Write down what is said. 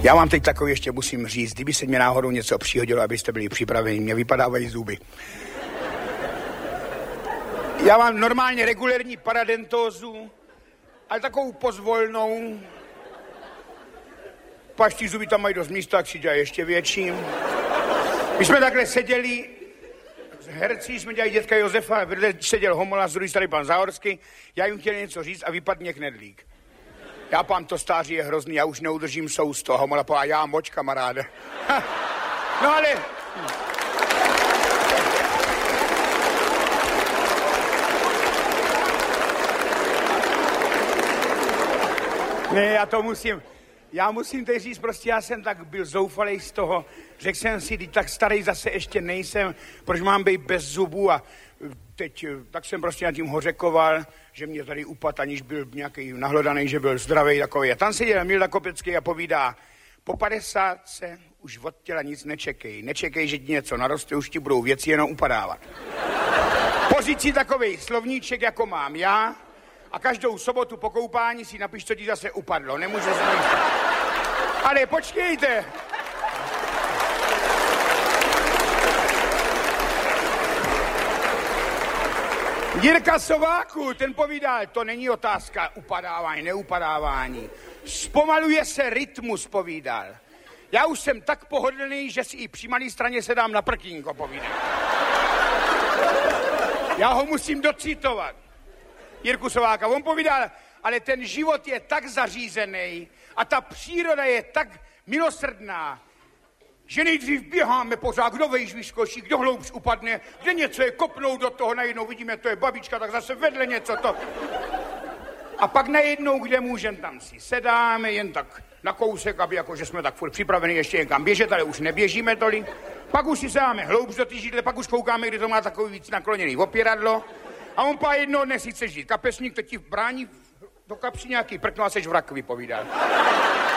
Já vám teď takový ještě musím říct, kdyby se mě náhodou něco přihodilo, abyste byli připraveni, mě vypadávají zuby. Já mám normálně regulérní paradentózu, ale takovou pozvolnou. Pak ty zuby tam mají dost místa, tak si dělají ještě větší. My jsme takhle seděli, herci jsme dělali dětka Josefa, vedle seděl Homola, z druhé strany pan Záhorský, já jim chtěl něco říct a vypadně Knedlík. Já pán to stáří je hrozný, já už neudržím sousto. Homola a já moč, kamaráde. No ale... Ne, já musím teď říct, prostě já jsem tak byl zoufalej z toho, řekl jsem si, tak starý zase ještě nejsem, proč mám být bez zubů a teď, tak jsem prostě nad tím hořekoval, že mě tady upad, aniž byl nějaký nahlodaný, že byl zdravý takový. A tam seděl Milda Kopecký a povídá, po 50 už od těla nic nečekej. Nečekej, že ti něco naroste, už ti budou věci jenom upadávat. Pořiď si takovej slovníček, jako mám já, a každou sobotu po koupání si napiš, co ti zase upadlo. Nemůže se nic. Ale počkejte. Jirka Sováku, ten povídal, to není otázka upadávání, neupadávání. Zpomaluje se rytmus, povídal. Já už jsem tak pohodlný, že si i při malé straně sedám na prkínko, povídal. Já ho musím docitovat. Jirku Sováka, on povídal, ale ten život je tak zařízený a ta příroda je tak milosrdná, že nejdřív běháme pořád, kdo vejš vyskočí, kdo hloubš upadne, kde něco je kopnou do toho, najednou vidíme, to je babička, tak zase vedle něco to. A pak najednou, kde můžem, tam si sedáme, jen tak na kousek, aby jakože jsme tak furt připraveni ještě někam běžet, ale už neběžíme tolik. Pak už si sedáme hloubš do ty židle, pak už koukáme, kde to má takový víc nakloněný opěradlo. A on pá jednoho dne si chce žít kapesník, teď ti brání do kapsy nějaký prkno a seš v rakvi, povídal.